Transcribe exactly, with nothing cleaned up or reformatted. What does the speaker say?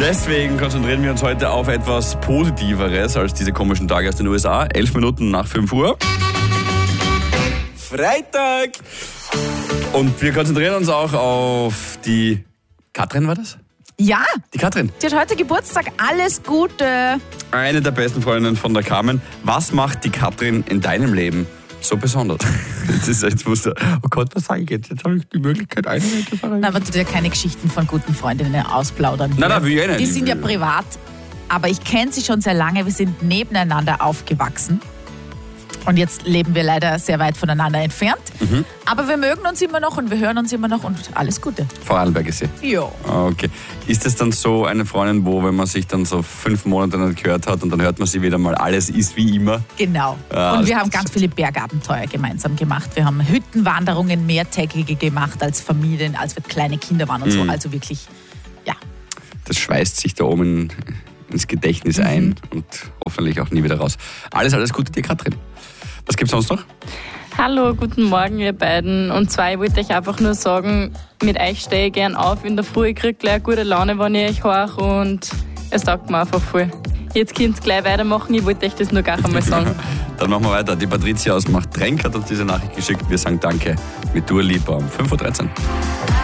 Deswegen konzentrieren wir uns heute auf etwas Positiveres als diese komischen Tage aus den U S A. Elf Minuten nach fünf Uhr. Freitag! Und wir konzentrieren uns auch auf die... Katrin war das? Ja. Die Katrin. Sie hat heute Geburtstag. Alles Gute. Eine der besten Freundinnen von der Carmen. Was macht die Katrin in deinem Leben so besonders? Jetzt ist jetzt wusste, oh Gott, was sage ich jetzt? Jetzt habe ich die Möglichkeit, eine zu sagen. Nein, aber du dir keine Geschichten von guten Freundinnen ausplaudern. Nein, nein, will ich nicht. Die sind ja privat, aber ich kenne sie schon sehr lange. Wir sind nebeneinander aufgewachsen. Und jetzt leben wir leider sehr weit voneinander entfernt. Mhm. Aber wir mögen uns immer noch und wir hören uns immer noch und alles Gute. Vorarlberg ist sie? Ja. Okay. Ist es dann so eine Freundin, wo, wenn man sich dann so fünf Monate nicht gehört hat und dann hört man sie wieder mal, alles ist wie immer? Genau. Ah, und wir haben ganz viele Bergabenteuer gemeinsam gemacht. Wir haben Hüttenwanderungen, mehrtägige gemacht als Familien, als wir kleine Kinder waren und mhm. so. Also wirklich, ja. Das schweißt sich da oben ins Gedächtnis mhm. ein und hoffentlich auch nie wieder raus. Alles, alles Gute dir, Katrin. Was gibt's sonst noch? Hallo, guten Morgen ihr beiden. Und zwar, ich wollte euch einfach nur sagen, mit euch stehe ich gern auf in der Früh. Ich kriege gleich gute Laune, wenn ich euch höre und es taugt mir einfach voll. Jetzt könnt ihr gleich weitermachen, ich wollte euch das nur gar einmal sagen. Dann machen wir weiter. Die Patricia aus Machtränk hat uns diese Nachricht geschickt. Wir sagen Danke mit Dua Lipa um fünf Uhr dreizehn.